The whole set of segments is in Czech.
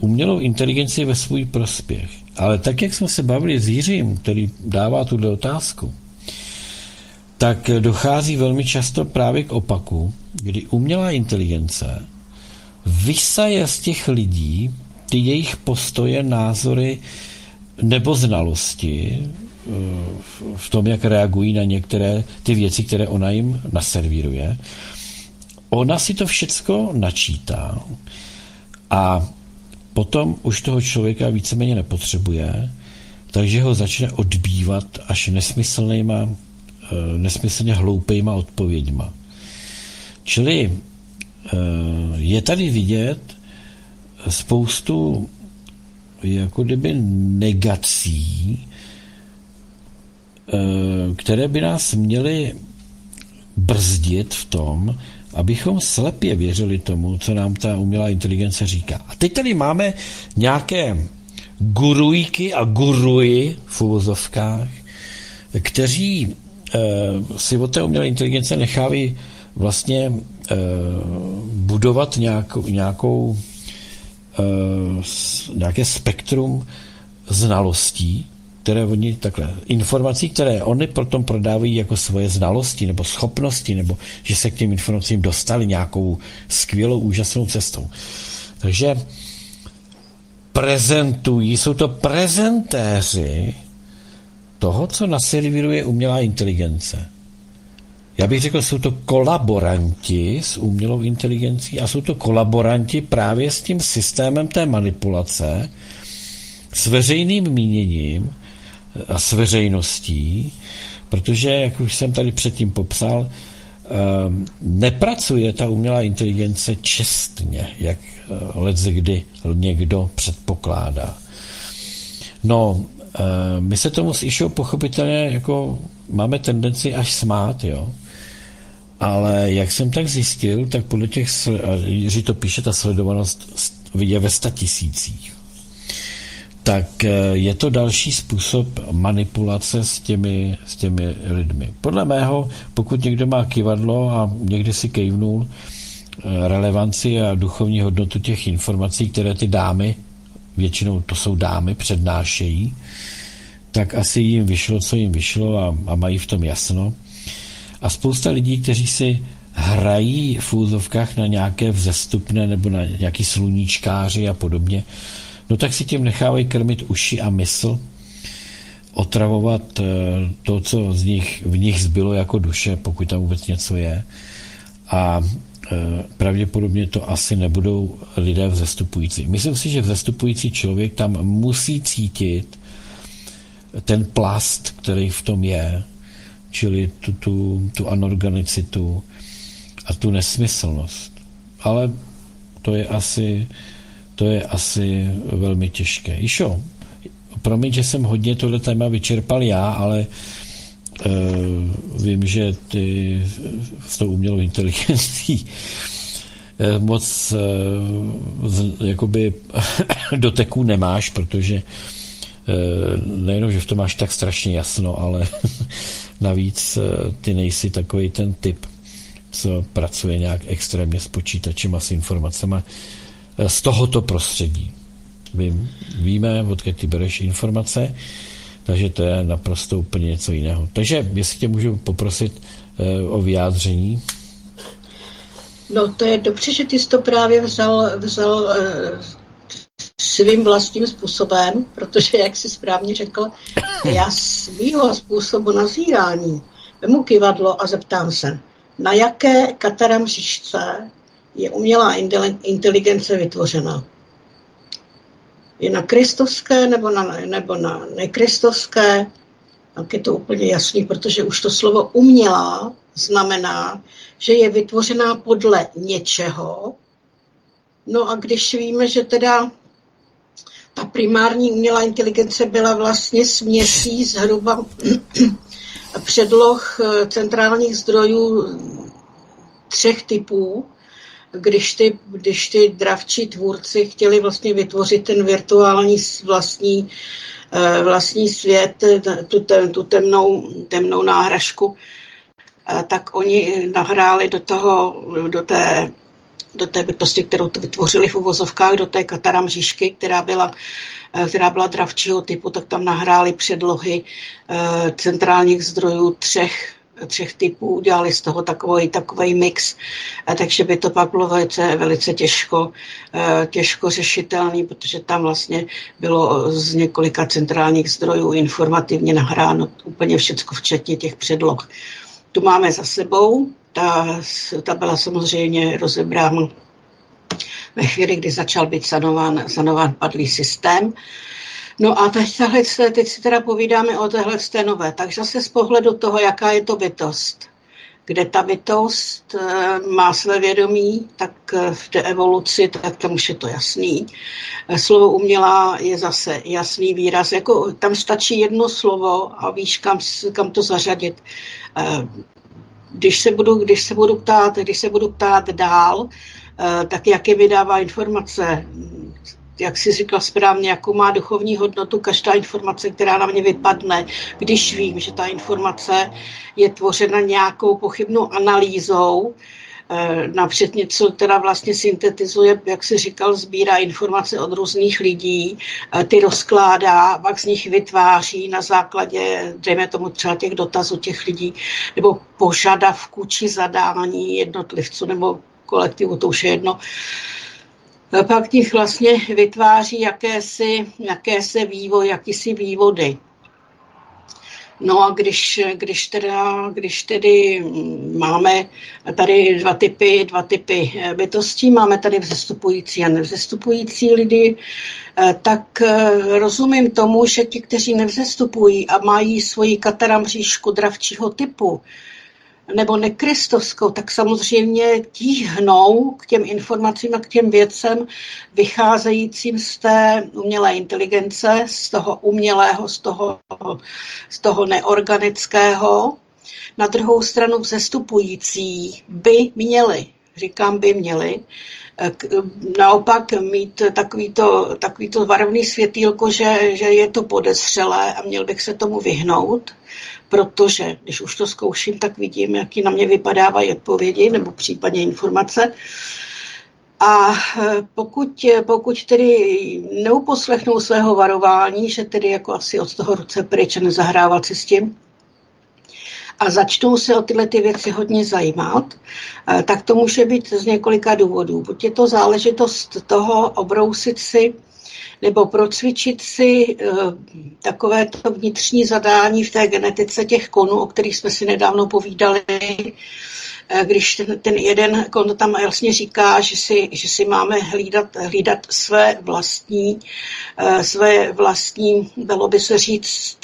umělou inteligenci ve svůj prospěch. Ale tak, jak jsme se bavili s Jiřím, který dává tuhle otázku, tak dochází velmi často právě k opaku, kdy umělá inteligence vysaje z těch lidí ty jejich postoje, názory nebo znalosti v tom, jak reagují na některé ty věci, které ona jim naservíruje. Ona si to všecko načítá a potom už toho člověka víceméně nepotřebuje, takže ho začne odbývat až nesmyslně hloupejma odpověďma. Čili je tady vidět spoustu jako kdyby negací, které by nás měly brzdit v tom, abychom slepě věřili tomu, co nám ta umělá inteligence říká. A teď tady máme nějaké gurujky a guruji v uvozovkách, kteří si od té umělé inteligence nechávají vlastně budovat nějaké spektrum znalostí, které oni takhle, informací, které oni potom prodávají jako svoje znalosti nebo schopnosti, nebo že se k těm informacím dostali nějakou skvělou, úžasnou cestou. Takže jsou to prezentéři toho, co naservíruje umělá inteligence. Já bych řekl, jsou to kolaboranti s umělou inteligencí a jsou to kolaboranti právě s tím systémem té manipulace, s veřejným míněním a s veřejností, protože, jak už jsem tady předtím popsal, nepracuje ta umělá inteligence čestně, jak leckdy někdo předpokládá. No, my se tomu s Išou pochopitelně jako máme tendenci až smát, jo. Ale jak jsem tak zjistil, tak podle těch, Jiří to píše, ta sledovanost je ve 100 000. Tak je to další způsob manipulace s těmi lidmi. Podle mého, pokud někdo má kyvadlo a někdy si kejvnul relevanci a duchovní hodnotu těch informací, které ty dámy, většinou to jsou dámy, přednášejí, tak asi jim vyšlo, co jim vyšlo a mají v tom jasno. A spousta lidí, kteří si hrají v úzovkách na nějaké vzestupné nebo na nějaký sluníčkáři a podobně, no tak si tím nechávají krmit uši a mysl, otravovat to, co v nich zbylo jako duše, pokud tam vůbec něco je. A pravděpodobně to asi nebudou lidé vzestupující. Myslím si, že vzestupující člověk tam musí cítit ten plast, který v tom je, čili tu anorganicitu a tu nesmyslnost. Ale to je asi velmi těžké. Išo, promiň, že jsem hodně tohle téma vyčerpal já, ale vím, že ty s tou umělou inteligencí moc jakoby doteků nemáš, protože nejenom, že v tom máš tak strašně jasno, ale navíc ty nejsi takový ten typ, co pracuje nějak extrémně s počítačem a s informacemi z tohoto prostředí. Víme, odkud ty bereš informace, takže to je naprosto úplně něco jiného. Takže jestli tě můžu poprosit o vyjádření. No to je dobře, že ty jsi to právě vzal svým vlastním způsobem, protože, jak jsi správně řekl, já svýho způsobu nazírání vemu kyvadlo a zeptám se, na jaké kataramřičce je umělá inteligence vytvořena. Je na kristovské nebo na nekristovské, tak je to úplně jasný, protože už to slovo umělá znamená, že je vytvořená podle něčeho. No a když víme, že teda ta primární umělá inteligence byla vlastně směsí zhruba předloh centrálních zdrojů 3 typů, když ty dravčí tvůrci chtěli vlastně vytvořit ten virtuální vlastní svět, tu temnou náhražku, tak oni nahráli do té do té bytosti, kterou to vytvořili v uvozovkách, do té Katara mřížky, která byla dravčího typu, tak tam nahráli předlohy centrálních zdrojů třech typů, udělali z toho takový mix, takže by to pak bylo velice těžko řešitelný, protože tam vlastně bylo z několika centrálních zdrojů informativně nahráno úplně všecko, včetně těch předloh. Tu máme za sebou, ta byla samozřejmě rozebrána ve chvíli, kdy začal být sanován padlý systém. No a teď si teda povídáme o téhle nové. Takže zase z pohledu toho, jaká je to bytost. Kde ta bytost má své vědomí, tak v té evoluci, tak tam už je to jasný. Slovo umělá je zase jasný výraz. Jako, tam stačí jedno slovo a víš, kam to zařadit. Když se budu ptát dál, tak jaké vydává informace, jak jsi říkal správně, jakou má duchovní hodnotu každá informace, která na mě vypadne, když vím, že ta informace je tvořena nějakou pochybnou analýzou, napřed něco, která vlastně syntetizuje, jak jsi říkal, sbírá informace od různých lidí, ty rozkládá, pak z nich vytváří na základě, dejme tomu třeba těch dotazů těch lidí, nebo požadavků či zadání jednotlivců nebo kolektivu, to už je jedno. Pak těch vlastně vytváří jakýsi vývody. No a když tedy máme tady dva typy bytostí, máme tady vzestupující a nevzestupující lidi, tak rozumím tomu, že ti, kteří nevzestupují a mají svoji Katara mřížku dravčího typu, nebo nekristovskou, tak samozřejmě tíhnou k těm informacím a k těm věcem vycházejícím z té umělé inteligence, z toho umělého, z toho neorganického. Na druhou stranu vzestupující by měli, naopak mít takovýto varovný světýlko, že je to podezřelé a měl bych se tomu vyhnout, protože když už to zkouším, tak vidím, jaký na mě vypadávají odpovědi nebo případně informace. A pokud tedy neuposlechnou svého varování, že tedy jako asi od toho ruce pryč a nezahrávat si s tím, a začnou se o tyhle ty věci hodně zajímat, tak to může být z několika důvodů. Buď je to záležitost toho obrousit si nebo procvičit si takovéto vnitřní zadání v té genetice těch konů, o kterých jsme si nedávno povídali, když ten jeden kon tam vlastně říká, že si máme hlídat své vlastní, dalo by se říct,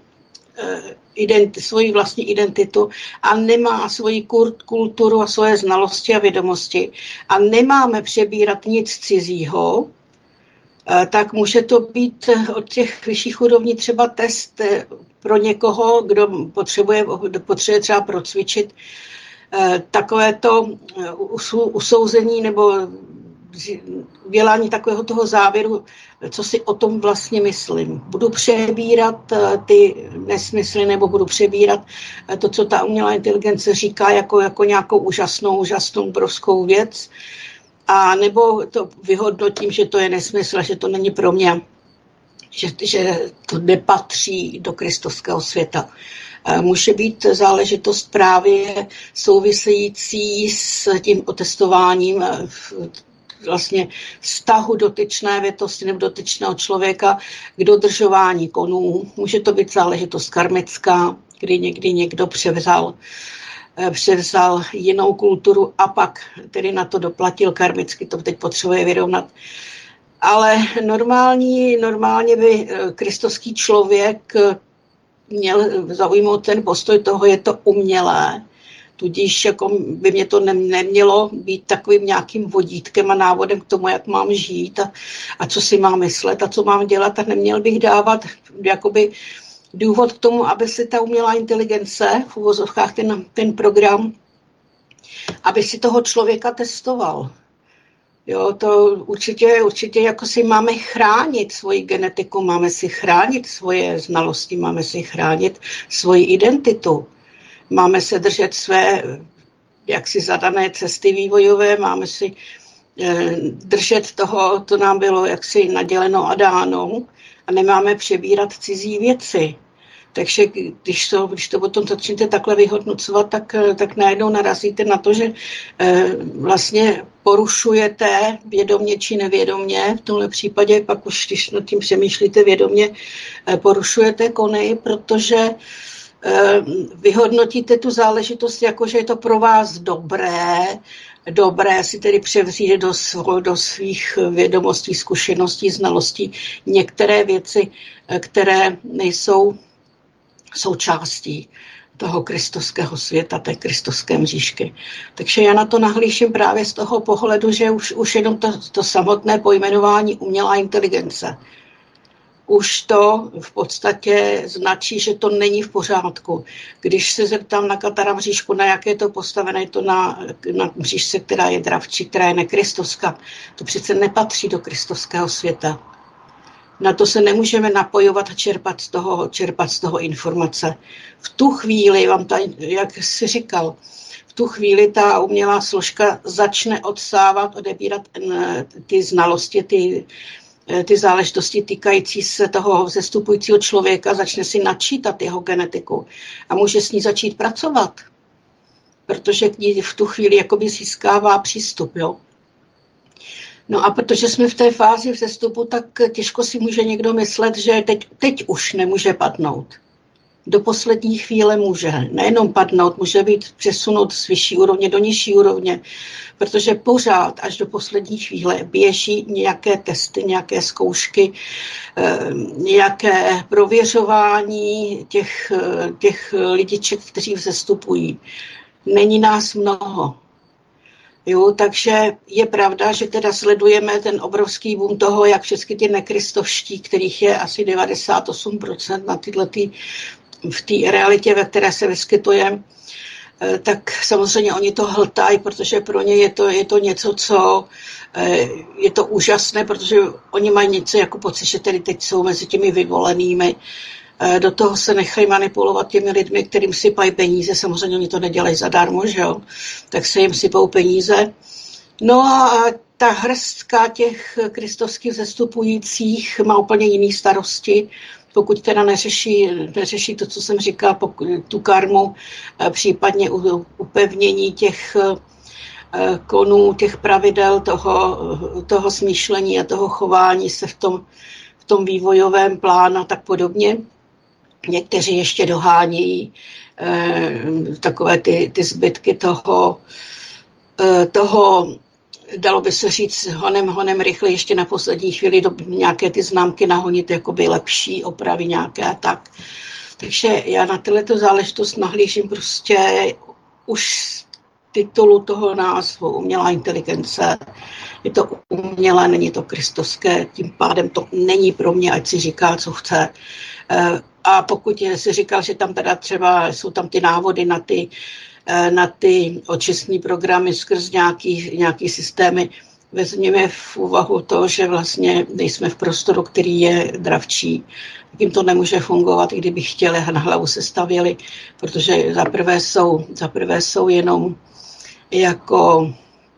svoji vlastní identitu a nemá svoji kulturu a svoje znalosti a vědomosti a nemáme přebírat nic cizího, tak může to být od těch vyšších úrovní třeba test pro někoho, kdo potřebuje třeba procvičit takovéto usouzení nebo udělání takového toho závěru, co si o tom vlastně myslím. Budu přebírat ty nesmysly nebo budu přebírat to, co ta umělá inteligence říká jako nějakou úžasnou obrovskou věc, a nebo to vyhodnotím, že to je nesmysl, že to není pro mě, že to nepatří do kristovského světa. Může být záležitost právě související s tím otestováním vlastně vztahu dotyčné bytosti nebo dotyčného člověka k dodržování konů. Může to být záležitost karmická, kdy někdy někdo převzal jinou kulturu a pak tedy na to doplatil karmicky, to teď potřebuje vyrovnat. Ale normálně by kristovský člověk měl zaujmout ten postoj toho, je to umělé, tudíž jako by mě to nemělo být takovým nějakým vodítkem a návodem k tomu, jak mám žít a co si mám myslet a co mám dělat, a neměl bych dávat jakoby důvod k tomu, aby si ta umělá inteligence, v uvozovkách ten program, aby si toho člověka testoval. Jo, to určitě jako si máme chránit svoji genetiku, máme si chránit svoje znalosti, máme si chránit svoji identitu. Máme se držet své jaksi zadané cesty vývojové, máme si držet toho, to nám bylo jaksi naděleno a dáno a nemáme přebírat cizí věci. Takže když to potom začnete takhle vyhodnocovat, tak najednou narazíte na to, že vlastně porušujete vědomě či nevědomě, v tomhle případě pak už, když nad tím přemýšlíte vědomě, porušujete kony, protože vyhodnotíte tu záležitost jako, že je to pro vás dobré si tedy převzít do svých vědomostí, zkušeností, znalostí některé věci, které nejsou součástí toho kristovského světa, té kristovské mřížky. Takže já na to nahlížím právě z toho pohledu, že už jenom to samotné pojmenování umělá inteligence už to v podstatě značí, že to není v pořádku. Když se zeptám na Katara mřížku, na jaké je to postavené, je to na mřížce, která je dravčí, která je nekristovská. To přece nepatří do kristovského světa. Na to se nemůžeme napojovat a čerpat z toho informace. V tu chvíli, jak jsi říkal, v tu chvíli ta umělá složka začne odebírat ty znalosti, ty záležitosti týkající se toho vzestupujícího člověka, začne si načítat jeho genetiku a může s ní začít pracovat, protože k ní v tu chvíli jakoby získává přístup. Jo? No a protože jsme v té fázi vzestupu, tak těžko si může někdo myslet, že teď už nemůže padnout. Do poslední chvíle může nejenom padnout, může být přesunut z vyšší úrovně do nižší úrovně, protože pořád až do poslední chvíle běží nějaké testy, nějaké zkoušky, nějaké prověřování těch lidiček, kteří vzestupují. Není nás mnoho. Jo, takže je pravda, že teda sledujeme ten obrovský boom toho, jak všechny ty nekristovští, kterých je asi 98% na v té realitě, ve které se vyskytuje, tak samozřejmě oni to hltají, protože pro ně je to něco, co je to úžasné, protože oni mají něco jako pocit, že tedy teď jsou mezi těmi vyvolenými. Do toho se nechají manipulovat těmi lidmi, kterým sypají peníze, samozřejmě oni to nedělají zadarmo, že jo? Tak se jim sypou peníze. No a ta hrstka těch kristovských vzestupujících má úplně jiný starosti, pokud teda neřeší to, co jsem říkala, tu karmu, případně upevnění těch konů, těch pravidel, toho smýšlení a toho chování se v tom vývojovém plánu a tak podobně. Někteří ještě dohánějí takové ty zbytky toho, dalo by se říct, honem rychle ještě na poslední chvíli nějaké ty známky nahonit, jakoby lepší opravy nějaké a tak. Takže já na tyto záležitost nahlížím prostě už z titulu toho názvu umělá inteligence. Je to umělé, není to kristovské, tím pádem to není pro mě, ať si říká, co chce. A pokud si říkal, že tam teda třeba jsou tam ty návody na ty očistní programy skrz nějaký systémy, vezměme v úvahu to, že vlastně nejsme v prostoru, který je dravčí. Jim to nemůže fungovat, i kdyby chtěli a na hlavu se stavěli, protože za prvé jsou jenom jako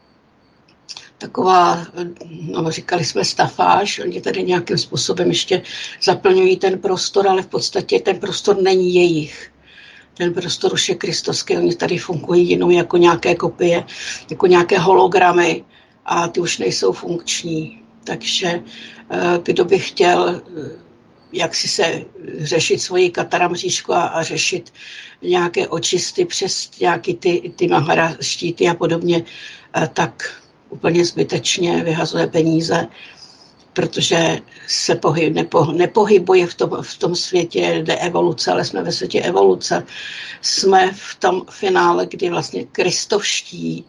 taková, no říkali jsme stafáž, oni tady nějakým způsobem ještě zaplňují ten prostor, ale v podstatě ten prostor není jejich. Ten prostor už je kristovský, oni tady fungují jenom jako nějaké kopie, jako nějaké hologramy a ty už nejsou funkční. Takže kdo by chtěl jak si se řešit svoji Katara mřížku a řešit nějaké očisty přes nějaké ty Mahara štíty a podobně, tak úplně zbytečně vyhazuje peníze, protože se nepohybuje v tom světě evoluce, ale jsme ve světě evoluce. Jsme v tom finále, kdy vlastně kristovští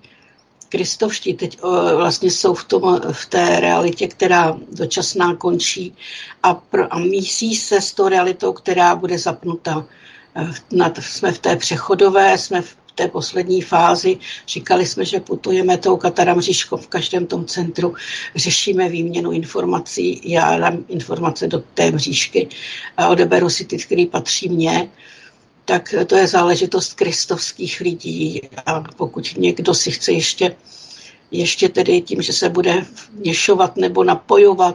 teď vlastně jsou v té realitě, která dočasná končí a mísí se s tou realitou, která bude zapnuta. Jsme v té přechodové, jsme v té poslední fázi. Říkali jsme, že putujeme tou Katara mřížkou v každém tom centru, řešíme výměnu informací, já dám informace do té mřížky a odeberu si ty, které patří mně. Tak to je záležitost kristovských lidí a pokud někdo si chce ještě ještě tedy tím, že se bude vměšovat nebo napojovat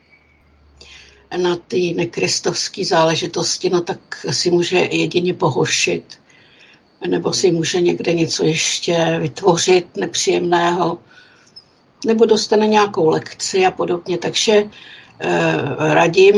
na ty nekristovské záležitosti, no tak si může jedině pohoršit. Nebo si může někde něco ještě vytvořit nepříjemného, nebo dostane nějakou lekci a podobně. Takže radím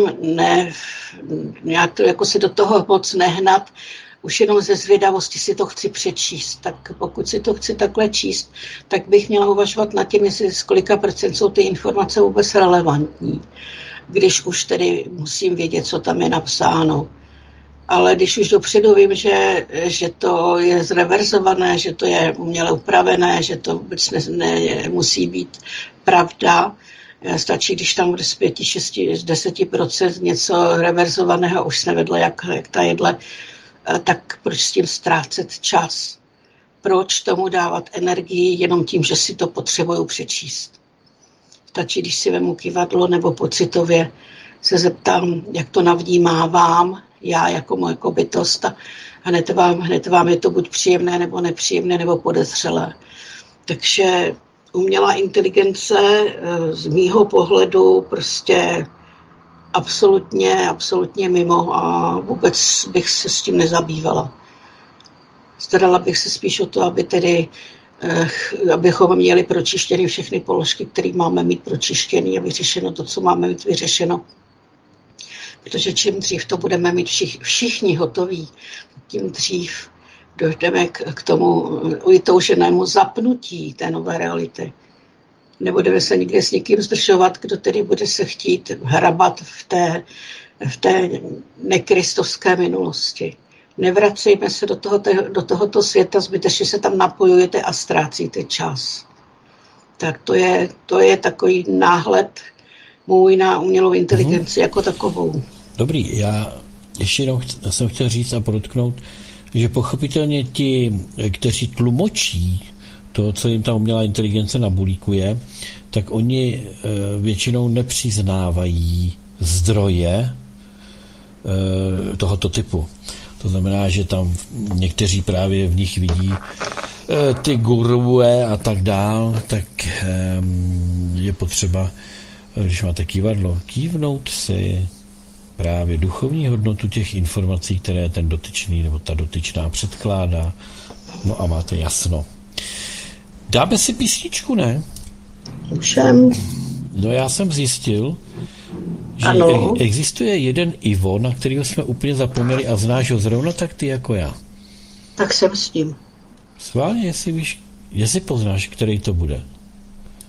nějak to jako si do toho moc nehnat, už jenom ze zvědavosti si to chci přečíst. Tak pokud si to chci takhle číst, tak bych měla uvažovat nad tím, jestli z kolika procent jsou ty informace vůbec relevantní, když už tedy musím vědět, co tam je napsáno. Ale když už dopředu vím, že to je zreverzované, že to je uměle upravené, že to vůbec nemusí být pravda, stačí, když tam bude z 5, 6, z 10% něco reverzovaného už se nevedlo jak ta jedle, tak proč s tím ztrácet čas? Proč tomu dávat energii jenom tím, že si to potřebuju přečíst? Stačí, když si vemu kyvadlo nebo pocitově se zeptám, jak to navnímávám, já jako moje bytost a hned vám je to buď příjemné, nebo nepříjemné, nebo podezřelé. Takže umělá inteligence z mýho pohledu prostě absolutně mimo a vůbec bych se s tím nezabývala. Starala bych se spíš o to, aby tedy abychom měli pročištěny všechny položky, které máme mít pročištěny a vyřešeno to, co máme mít vyřešeno. Protože čím dřív to budeme mít všichni hotoví, tím dřív dojdeme k tomu vytouženému zapnutí té nové reality. Nebudeme se nikde s někým zdržovat, kdo tedy bude se chtít hrabat v té nekristovské minulosti. Nevracejme se do tohoto světa, zbytečně se tam napojujete a ztrácíte čas. Tak to je takový náhled můj na umělou inteligenci jako takovou. Dobrý, já ještě jenom jsem chtěl říct a podotknout, že pochopitelně ti, kteří tlumočí to, co jim ta umělá inteligence nabulíkuje, tak oni většinou nepřiznávají zdroje tohoto typu. To znamená, že tam někteří právě v nich vidí ty gurue a tak dál, tak je potřeba, když máte kývadlo, kývnout si právě duchovní hodnotu těch informací, které ten dotyčný nebo ta dotyčná předkládá. No a máte jasno. Dáme si písničku, ne? Všem. No já jsem zjistil, že existuje jeden Ivo, na kterého jsme úplně zapomněli a znáš ho zrovna tak ty jako já. Tak jsem s ním. Sválně, jestli poznáš, který to bude.